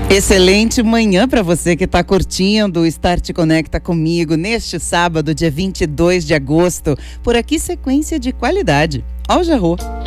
Excelente manhã para você que está curtindo o Start Conecta comigo neste sábado, dia 22 de agosto. Por aqui, sequência de qualidade. Ó o Jarrô.